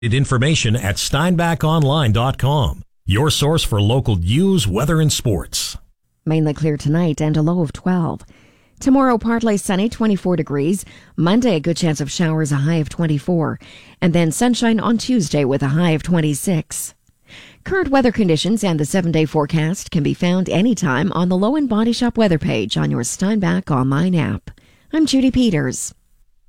Information at steinbachonline.com. Your source for local news, weather, and sports. Mainly clear tonight and a low of 12. Tomorrow, partly sunny, 24 degrees. Monday, a good chance of showers, a high of 24. And then sunshine on Tuesday with a high of 26. Current weather conditions and the 7-day forecast can be found anytime on the Low and Body Shop weather page on your Steinbach Online app. I'm Judy Peters.